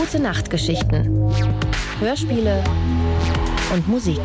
Gute Nachtgeschichten, Hörspiele und Musik.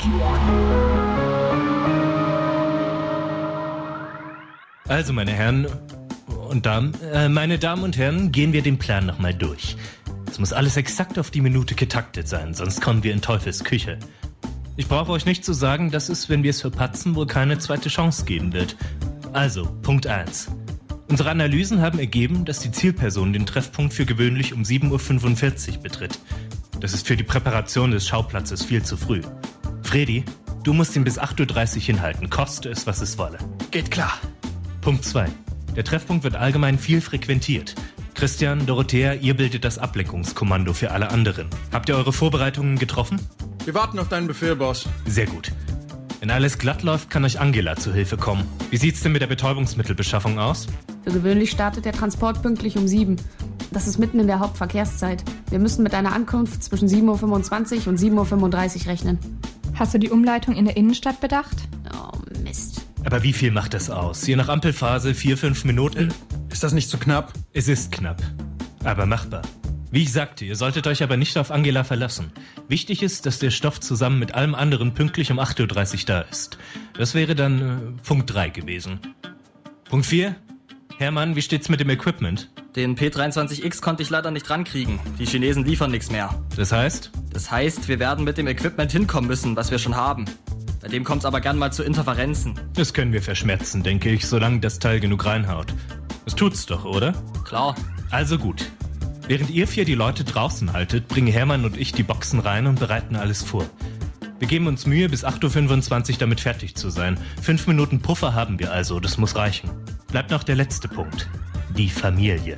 Also, meine Herren und Damen, meine Damen und Herren, gehen wir den Plan nochmal durch. Es muss alles exakt auf die Minute getaktet sein, sonst kommen wir in Teufels Küche. Ich brauche euch nicht zu sagen, dass es, wenn wir es verpatzen, wohl keine zweite Chance geben wird. Also, Punkt 1. Unsere Analysen haben ergeben, dass die Zielperson den Treffpunkt für gewöhnlich um 7.45 Uhr betritt. Das ist für die Präparation des Schauplatzes viel zu früh. Fredi, du musst ihn bis 8.30 Uhr hinhalten, koste es, was es wolle. Geht klar. Punkt 2. Der Treffpunkt wird allgemein viel frequentiert. Christian, Dorothea, ihr bildet das Ablenkungskommando für alle anderen. Habt ihr eure Vorbereitungen getroffen? Wir warten auf deinen Befehl, Boss. Sehr gut. Wenn alles glatt läuft, kann euch Angela zu Hilfe kommen. Wie sieht's denn mit der Betäubungsmittelbeschaffung aus? Für gewöhnlich startet der Transport pünktlich um 7. Das ist mitten in der Hauptverkehrszeit. Wir müssen mit einer Ankunft zwischen 7.25 Uhr und 7.35 Uhr rechnen. Hast du die Umleitung in der Innenstadt bedacht? Oh, Mist. Aber wie viel macht das aus? Je nach Ampelphase 4-5 Minuten? Ist das nicht zu knapp? Es ist knapp, aber machbar. Wie ich sagte, ihr solltet euch aber nicht auf Angela verlassen. Wichtig ist, dass der Stoff zusammen mit allem anderen pünktlich um 8.30 Uhr da ist. Das wäre dann Punkt 3 gewesen. Punkt 4. Hermann, wie steht's mit dem Equipment? Den P23X konnte ich leider nicht rankriegen. Die Chinesen liefern nichts mehr. Das heißt? Das heißt, wir werden mit dem Equipment hinkommen müssen, was wir schon haben. Bei dem kommt's aber gern mal zu Interferenzen. Das können wir verschmerzen, denke ich, solange das Teil genug reinhaut. Das tut's doch, oder? Klar. Also gut. Während ihr 4 die Leute draußen haltet, bringen Hermann und ich die Boxen rein und bereiten alles vor. Wir geben uns Mühe, bis 8.25 Uhr damit fertig zu sein. 5 Minuten Puffer haben wir also, das muss reichen. Bleibt noch der letzte Punkt. Die Familie.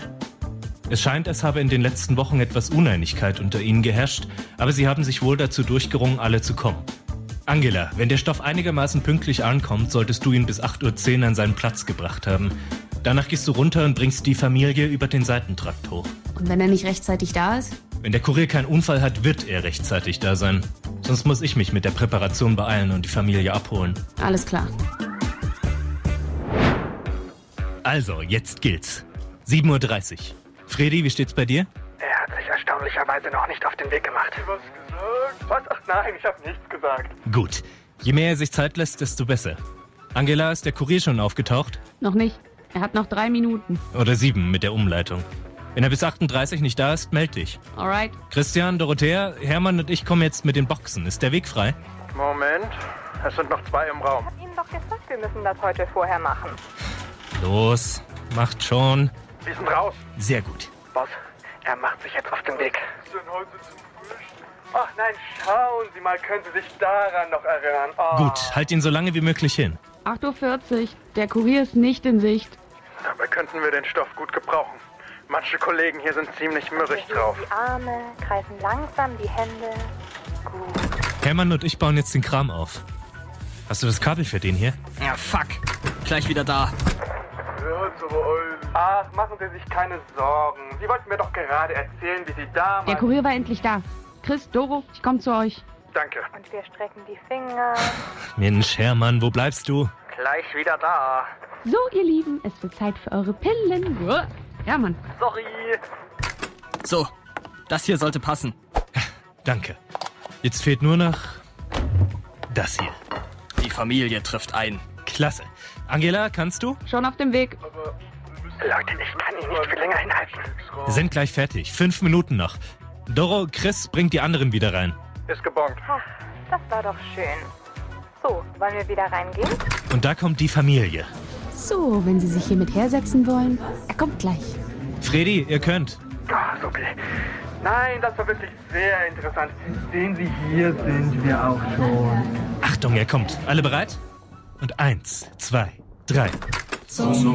Es scheint, es habe in den letzten Wochen etwas Uneinigkeit unter ihnen geherrscht, aber sie haben sich wohl dazu durchgerungen, alle zu kommen. Angela, wenn der Stoff einigermaßen pünktlich ankommt, solltest du ihn bis 8.10 Uhr an seinen Platz gebracht haben. Danach gehst du runter und bringst die Familie über den Seitentrakt hoch. Und wenn er nicht rechtzeitig da ist? Wenn der Kurier keinen Unfall hat, wird er rechtzeitig da sein. Sonst muss ich mich mit der Präparation beeilen und die Familie abholen. Alles klar. Also, jetzt gilt's. 7.30 Uhr. Fredi, wie steht's bei dir? Er hat sich erstaunlicherweise noch nicht auf den Weg gemacht. Was gesagt? Was? Ach nein, ich habe nichts gesagt. Gut. Je mehr er sich Zeit lässt, desto besser. Angela, ist der Kurier schon aufgetaucht? Noch nicht. Er hat noch 3 Minuten. Oder 7 mit der Umleitung. Wenn er bis 8.30 Uhr nicht da ist, meld dich. Alright. Christian, Dorothea, Hermann und ich kommen jetzt mit den Boxen. Ist der Weg frei? Moment, es sind noch 2 im Raum. Ich habe Ihnen doch gesagt, wir müssen das heute vorher machen. Los, macht schon. Sie sind raus. Sehr gut. Boss, er macht sich jetzt auf den Weg. Was denn heute zum Frühstück? Ach nein, schauen Sie mal, können Sie sich daran noch erinnern? Oh. Gut, halt ihn so lange wie möglich hin. 8.40 Uhr. Der Kurier ist nicht in Sicht. Dabei könnten wir den Stoff gut gebrauchen. Manche Kollegen hier sind ziemlich mürrisch drauf. Die Arme, greifen langsam die Hände. Gut. Hermann und ich bauen jetzt den Kram auf. Hast du das Kabel für den hier? Ja, fuck. Gleich wieder da. Ach, machen Sie sich keine Sorgen. Sie wollten mir doch gerade erzählen, wie Sie damals... Der Kurier war endlich da. Chris, Doro, ich komme zu euch. Danke. Und wir strecken die Finger. Mensch, Hermann, wo bleibst du? Gleich wieder da. So, ihr Lieben, es wird Zeit für eure Pillen. Ja, Mann. Sorry. So, das hier sollte passen. Danke. Jetzt fehlt nur noch das hier. Die Familie trifft ein. Klasse. Angela, kannst du? Schon auf dem Weg. Leute, ich kann ihn nicht viel länger hinhalten. Wir sind gleich fertig. 5 Minuten noch. Doro, Chris, bringt die anderen wieder rein. Ist gebongt. Ach, das war doch schön. So, wollen wir wieder reingehen? Und da kommt die Familie. So, wenn Sie sich hier mit hersetzen wollen. Er kommt gleich. Fredi, ihr könnt. Ah, so okay. Nein, das war wirklich sehr interessant. Sehen Sie, hier sind wir auch schon. Achtung, er kommt. Alle bereit? Und 1, 2, 3. Zum